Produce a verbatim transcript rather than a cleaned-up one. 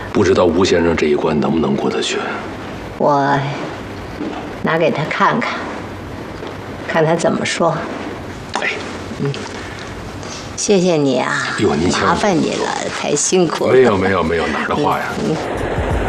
不知道吴先生这一关能不能过得去。 我拿给他看看，看他怎么说。 哎， 嗯，谢谢你啊， 哟，您麻烦你了，太辛苦了。 没有没有没有，哪儿的话呀？ 嗯。